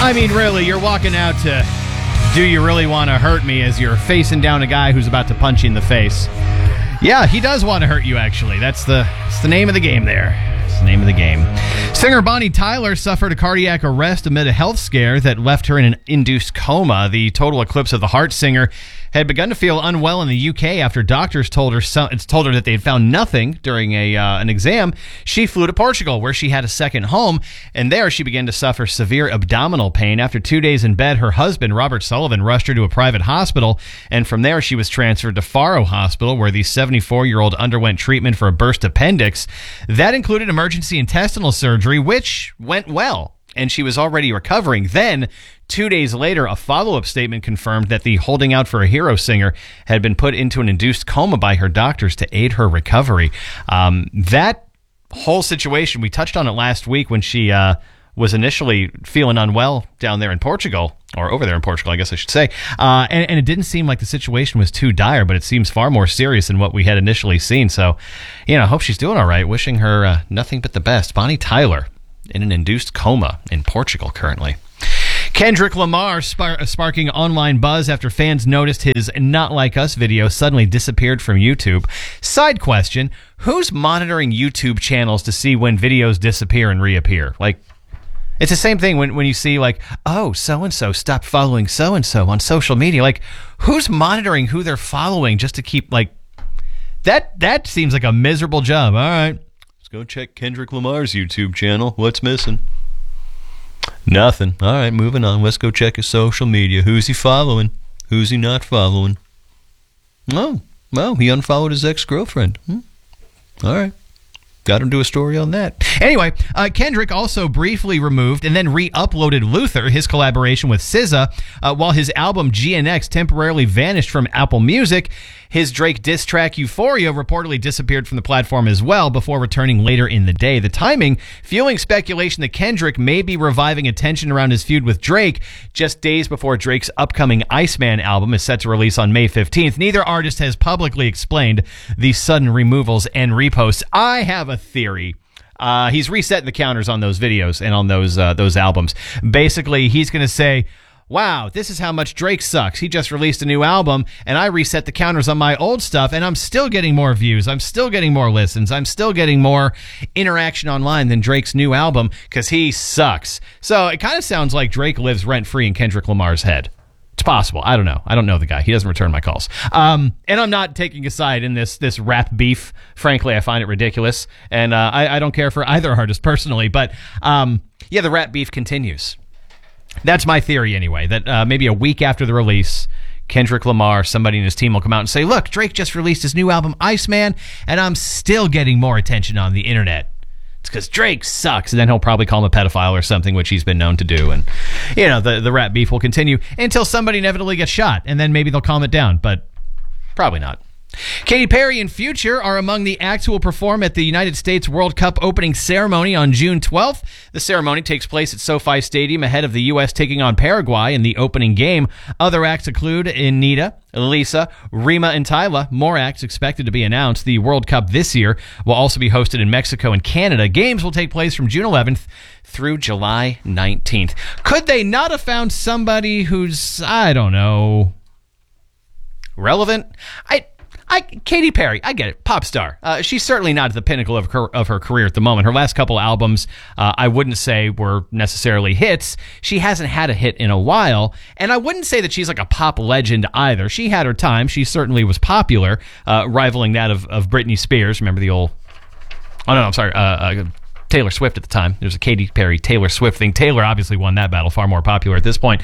I mean, really, you're walking out to Do You Really Want to Hurt Me as you're facing down a guy who's about to punch you in the face. Yeah, he does want to hurt you, actually. That's the name of the game there. It's the name of the game. Singer Bonnie Tyler suffered a cardiac arrest amid a health scare that left her in an induced coma. The Total Eclipse of the Heart singer had begun to feel unwell in the UK after doctors told her that they had found nothing during an exam. She flew to Portugal, where she had a second home, and there she began to suffer severe abdominal pain. After 2 days in bed, her husband, Robert Sullivan, rushed her to a private hospital, and from there she was transferred to Faro Hospital, where the 74-year-old underwent treatment for a burst appendix. That included emergency intestinal surgery, which went well, and she was already recovering. Then, 2 days later, a follow-up statement confirmed that the Holding Out for a Hero singer had been put into an induced coma by her doctors to aid her recovery. That whole situation, we touched on it last week when she was initially feeling unwell down there in Portugal, or over there in Portugal, I guess I should say. And it didn't seem like the situation was too dire, but it seems far more serious than what we had initially seen. So, I hope she's doing all right. Wishing her nothing but the best. Bonnie Tyler in an induced coma in Portugal currently. Kendrick Lamar sparking online buzz after fans noticed his Not Like Us video suddenly disappeared from YouTube. Side question, who's monitoring YouTube channels to see when videos disappear and reappear? Like, it's the same thing when you see, like, oh, so-and-so stopped following so-and-so on social media. Like, who's monitoring who they're following just to keep, like, that seems like a miserable job. All right, let's go check Kendrick Lamar's YouTube channel. What's missing? Nothing. All right, moving on. Let's go check his social media. Who's he following? Who's he not following? Oh, well, he unfollowed his ex-girlfriend. All right. Got him to do a story on that. Anyway, Kendrick also briefly removed and then re-uploaded Luther, his collaboration with SZA, while his album GNX temporarily vanished from Apple Music. His Drake diss track Euphoria reportedly disappeared from the platform as well before returning later in the day. The timing fueling speculation that Kendrick may be reviving attention around his feud with Drake just days before Drake's upcoming Iceman album is set to release on May 15th. Neither artist has publicly explained the sudden removals and reposts. I have a theory. He's resetting the counters on those videos and on those albums. Basically, he's going to say, wow, this is how much Drake sucks. He just released a new album, and I reset the counters on my old stuff, and I'm still getting more views. I'm still getting more listens. I'm still getting more interaction online than Drake's new album because he sucks. So it kind of sounds like Drake lives rent-free in Kendrick Lamar's head. It's possible. I don't know. I don't know the guy. He doesn't return my calls. And I'm not taking a side in this rap beef. Frankly, I find it ridiculous, and I don't care for either artist personally. But, yeah, the rap beef continues. That's my theory anyway, that maybe a week after the release, Kendrick Lamar, somebody in his team will come out and say, look, Drake just released his new album, Iceman, and I'm still getting more attention on the internet. It's because Drake sucks. And then he'll probably call him a pedophile or something, which he's been known to do. And, the rap beef will continue until somebody inevitably gets shot, and then maybe they'll calm it down, but probably not. Katy Perry and Future are among the acts who will perform at the United States World Cup opening ceremony on June 12th. The ceremony takes place at SoFi Stadium ahead of the U.S. taking on Paraguay in the opening game. Other acts include Anita, Lisa, Rima, and Tyla. More acts expected to be announced. The World Cup this year will also be hosted in Mexico and Canada. Games will take place from June 11th through July 19th. Could they not have found somebody who's, I don't know, relevant? Katy Perry, I get it, pop star. She's certainly not at the pinnacle of her career at the moment. Her last couple albums, I wouldn't say were necessarily hits. She hasn't had a hit in a while, and I wouldn't say that she's like a pop legend either. She had her time. She certainly was popular, rivaling that of Britney Spears. Remember the old... Oh, no, I'm sorry. Taylor Swift at the time. There's a Katy Perry, Taylor Swift thing. Taylor obviously won that battle, far more popular at this point.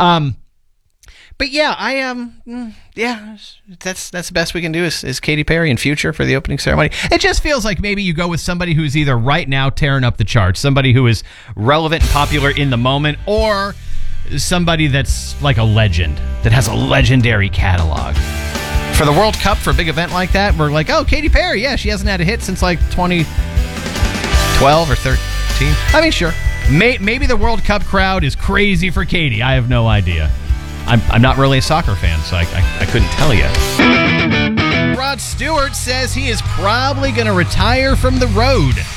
But yeah, I am. That's the best we can do is Katy Perry and Future for the opening ceremony. It just feels like maybe you go with somebody who's either right now tearing up the charts, somebody who is relevant and popular in the moment, or somebody that's like a legend that has a legendary catalog. For the World Cup, for a big event like that, we're like, oh, Katy Perry, yeah, she hasn't had a hit since like 2012 or 13. I mean, sure, maybe the World Cup crowd is crazy for Katy. I have no idea. I'm not really a soccer fan, so I couldn't tell you. Rod Stewart says he is probably going to retire from the road.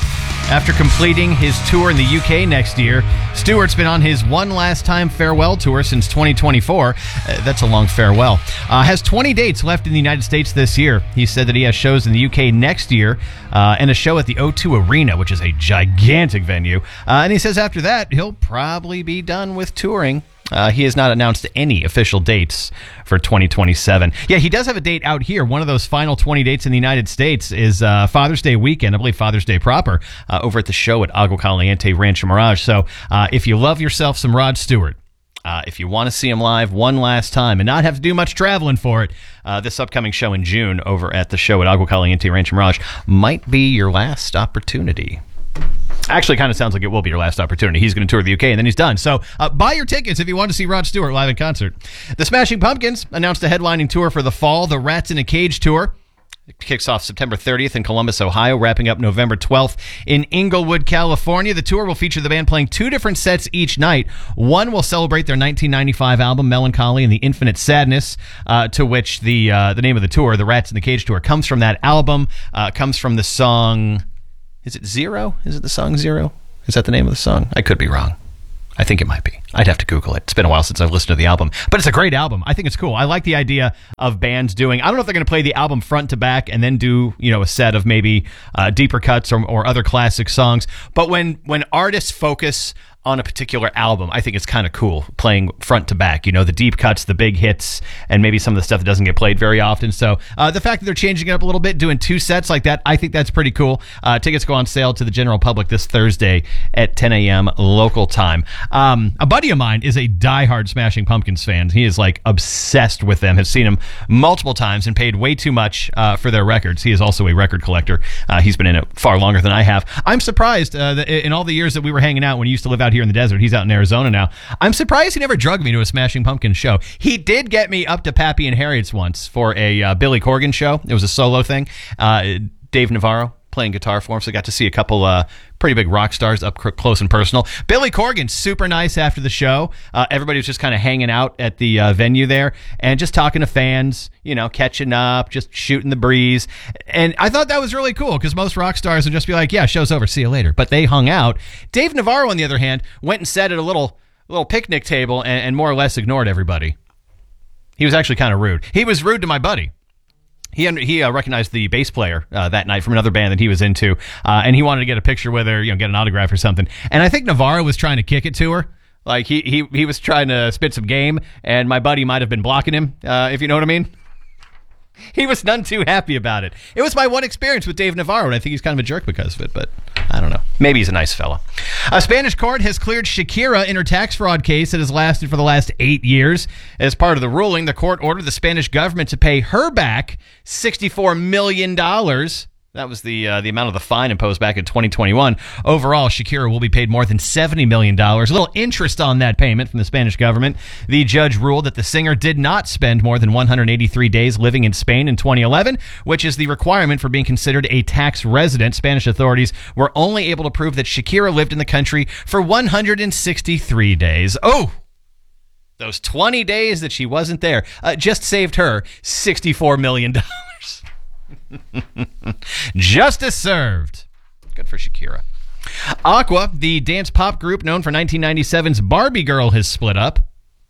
After completing his tour in the UK next year, Stewart's been on his one last time farewell tour since 2024. That's a long farewell. Has 20 dates left in the United States this year. He said that he has shows in the UK next year and a show at the O2 Arena, which is a gigantic venue. And he says after that, he'll probably be done with touring. He has not announced any official dates for 2027. Yeah, he does have a date out here. One of those final 20 dates in the United States is Father's Day weekend, I believe Father's Day proper, over at the show at Agua Caliente Rancho Mirage. So if you love yourself some Rod Stewart, if you want to see him live one last time and not have to do much traveling for it, this upcoming show in June over at the show at Agua Caliente Rancho Mirage might be your last opportunity. Actually, kind of sounds like it will be your last opportunity. He's going to tour the UK, and then he's done. So buy your tickets if you want to see Rod Stewart live in concert. The Smashing Pumpkins announced a headlining tour for the fall, the Rats in a Cage tour. It kicks off September 30th in Columbus, Ohio, wrapping up November 12th in Inglewood, California. The tour will feature the band playing two different sets each night. One will celebrate their 1995 album, Melancholy and the Infinite Sadness, to which the name of the tour, the Rats in the Cage tour, comes from that album, comes from the song... Is it Zero? Is it the song Zero? Is that the name of the song? I could be wrong. I think it might be. I'd have to Google it. It's been a while since I've listened to the album. But it's a great album. I think it's cool. I like the idea of bands doing... I don't know if they're going to play the album front to back and then do, a set of maybe deeper cuts or other classic songs. But when artists focus on a particular album, I think it's kind of cool playing front to back, the deep cuts, the big hits, and maybe some of the stuff that doesn't get played very often. So the fact that they're changing it up a little bit, doing two sets like that, I think that's pretty cool. Tickets go on sale to the general public this Thursday at 10 a.m. local time. A buddy of mine is a diehard Smashing Pumpkins fan. He is like obsessed with them, has seen them multiple times and paid way too much for their records. He is also a record collector. He's been in it far longer than I have. I'm surprised that in all the years that we were hanging out when he used to live out here in the desert, he's out in Arizona now. I'm surprised he never drugged me to a Smashing Pumpkins show. He did get me up to Pappy and Harriet's once for a Billy Corgan show. It was a solo thing. Dave Navarro playing guitar for him, so I got to see a couple pretty big rock stars up close and personal. Billy Corgan, super nice after the show. Everybody was just kind of hanging out at the venue there and just talking to fans, catching up, just shooting the breeze. And I thought that was really cool because most rock stars would just be like, yeah, show's over, see you later. But they hung out. Dave Navarro, on the other hand, went and sat at a little picnic table and more or less ignored everybody. He was actually kind of rude. He was rude to my buddy. He recognized the bass player that night from another band that he was into, and he wanted to get a picture with her, get an autograph or something. And I think Navarro was trying to kick it to her. Like, he was trying to spit some game, and my buddy might have been blocking him, if you know what I mean. He was none too happy about it. It was my one experience with Dave Navarro, and I think he's kind of a jerk because of it, but I don't know. Maybe he's a nice fella. A Spanish court has cleared Shakira in her tax fraud case that has lasted for the last 8 years. As part of the ruling, the court ordered the Spanish government to pay her back $64 million. That was the amount of the fine imposed back in 2021. Overall, Shakira will be paid more than $70 million. A little interest on that payment from the Spanish government. The judge ruled that the singer did not spend more than 183 days living in Spain in 2011, which is the requirement for being considered a tax resident. Spanish authorities were only able to prove that Shakira lived in the country for 163 days. Oh! Those 20 days that she wasn't there just saved her $64 million. Justice served. Good for Shakira. Aqua, the dance pop group known for 1997's Barbie Girl, has split up.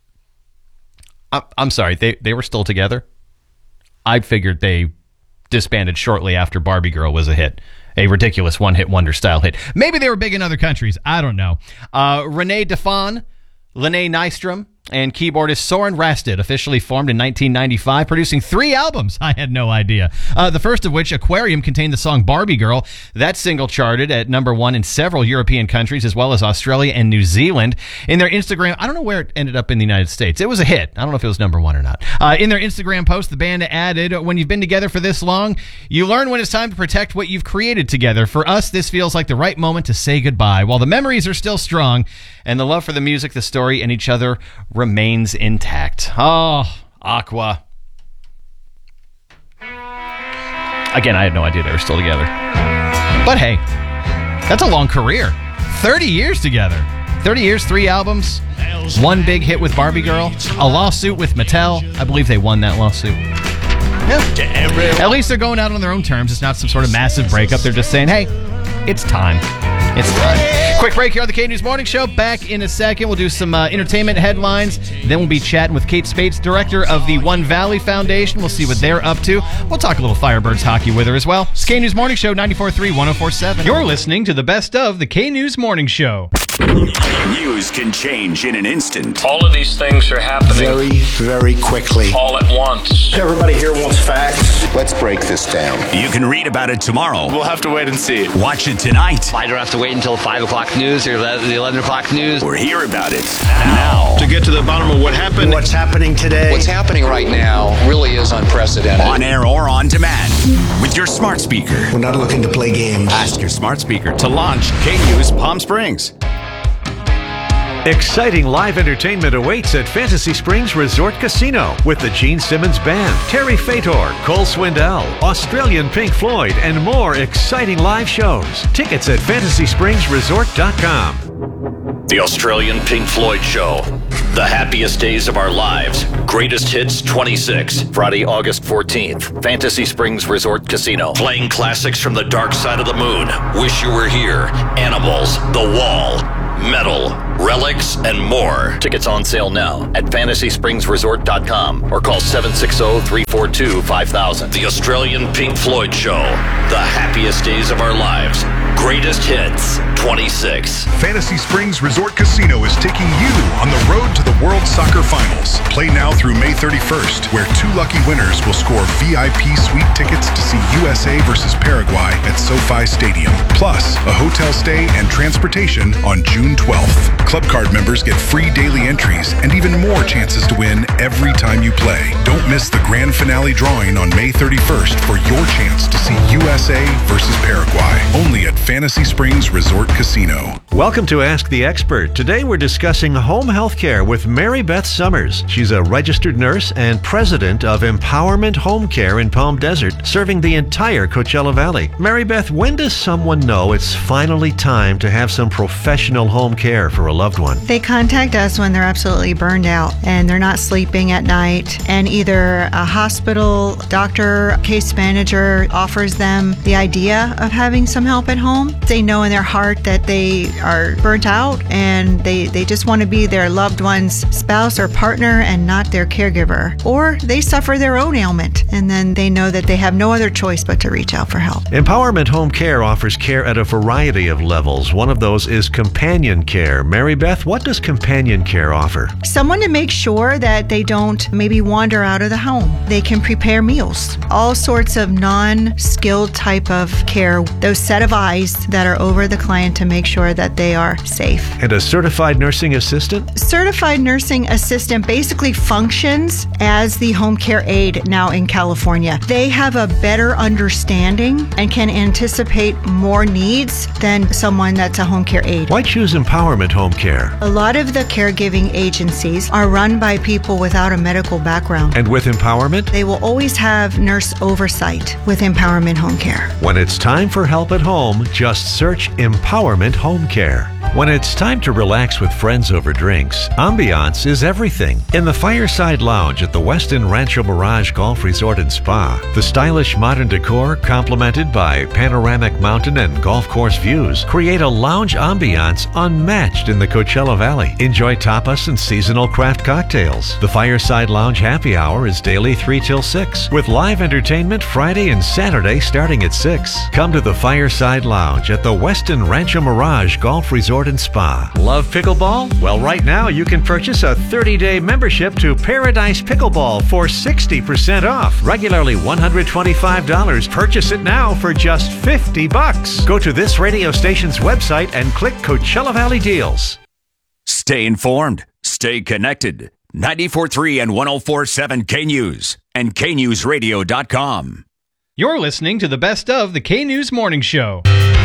I'm sorry, they were still together? I figured they disbanded shortly after Barbie Girl was a hit. A ridiculous one-hit wonder style hit. Maybe they were big in other countries. I don't know. Renee Defon, Lene Nystrom, and keyboardist Soren Rasted officially formed in 1995, producing 3 albums. I had no idea. The first of which, Aquarium, contained the song Barbie Girl. That single charted at number 1 in several European countries, as well as Australia and New Zealand. In their Instagram, I don't know where it ended up in the United States. It was a hit. I don't know if it was number 1 or not. In their Instagram post, the band added, when you've been together for this long, you learn when it's time to protect what you've created together. For us, this feels like the right moment to say goodbye. While the memories are still strong, and the love for the music, the story, and each other remains intact. Oh, Aqua. Again, I had no idea they were still together. But hey, that's a long career. 30 years together. 30 years, 3 albums, 1 big hit with Barbie Girl, a lawsuit with Mattel. I believe they won that lawsuit. Yeah. At least they're going out on their own terms. It's not some sort of massive breakup. They're just saying, hey, it's time. It's time. Quick break here on the K News Morning Show. Back in a second. We'll do some entertainment headlines. Then we'll be chatting with Kate Spates, director of the One Valley Foundation. We'll see what they're up to. We'll talk a little Firebirds hockey with her as well. It's K News Morning Show, 94.3, 104.7. You're listening to the best of the K News Morning Show. News can change in an instant. All of these things are happening very, very quickly. all at once. Everybody here wants facts. Let's break this down. You can read about it tomorrow. We'll have to wait and see. Watch it tonight. I don't have to wait until 5 o'clock news or the 11 o'clock news. Or hear about it now. To get to the bottom of what happened. What's happening today? What's happening right now really is unprecedented. On air or on demand. With your smart speaker. We're not looking to play games. Ask your smart speaker to launch K-News Palm Springs. Exciting live entertainment awaits at Fantasy Springs Resort Casino with the Gene Simmons Band, Terry Fator, Cole Swindell, Australian Pink Floyd, and more exciting live shows. Tickets at fantasyspringsresort.com. The Australian Pink Floyd Show. The happiest days of our lives. Greatest Hits 26. Friday, August 14th. Fantasy Springs Resort Casino. Playing classics from the dark side of the moon. Wish You Were Here. Animals. The Wall. Metal, Relics, and more. Tickets on sale now at fantasyspringsresort.com or call 760-342-5000. The Australian Pink Floyd Show. The happiest days of our lives. Greatest Hits 26. Fantasy Springs Resort Casino is taking you on the road to the World Soccer Finals. Play now through May 31st, where 2 lucky winners will score VIP suite tickets to see USA versus Paraguay at SoFi Stadium, plus a hotel stay and transportation on June 12th. Club card members get free daily entries and even more chances to win every time you play. Don't miss the grand finale drawing on May 31st for your chance to see USA versus Paraguay, only at Fantasy Springs Resort Casino. Welcome to Ask the Expert. Today we're discussing home health care with Mary Beth Summers. She's a registered nurse and president of Empowerment Home Care in Palm Desert, serving the entire Coachella Valley. Mary Beth, when does someone know it's finally time to have some professional home care for a loved one? They contact us when they're absolutely burned out and they're not sleeping at night, and either a hospital, doctor, case manager offers them the idea of having some help at home. They know in their heart that they are burnt out and they just want to be their loved one's spouse or partner and not their caregiver. Or they suffer their own ailment and then they know that they have no other choice but to reach out for help. Empowerment Home Care offers care at a variety of levels. One of those is companion care. Mary Beth, what does companion care offer? Someone to make sure that they don't maybe wander out of the home. They can prepare meals, all sorts of non-skilled type of care, those set of eyes that are over the client to make sure that they are safe. And a certified nursing assistant? Certified nursing assistant basically functions as the home care aide now in California. They have a better understanding and can anticipate more needs than someone that's a home care aide. Why choose Empowerment Home Care? A lot of the caregiving agencies are run by people without a medical background. And with Empowerment? They will always have nurse oversight with Empowerment Home Care. When it's time for help at home, just search Empowerment Home Care. When it's time to relax with friends over drinks, ambiance is everything. In the Fireside Lounge at the Westin Rancho Mirage Golf Resort and Spa, the stylish modern decor complemented by panoramic mountain and golf course views create a lounge ambiance unmatched in the Coachella Valley. Enjoy tapas and seasonal craft cocktails. The Fireside Lounge happy hour is daily 3 till 6, with live entertainment Friday and Saturday starting at 6. Come to the Fireside Lounge at the Westin Rancho Mirage Golf Resort and Spa. Love pickleball? Well, right now you can purchase a 30-day membership to Paradise Pickleball for 60% off. Regularly $125. Purchase it now for just $50. Go to this radio station's website and click Coachella Valley Deals. Stay informed. Stay connected. 94.3 and 104.7 K-News and knewsradio.com. You're listening to the best of the K News Morning Show.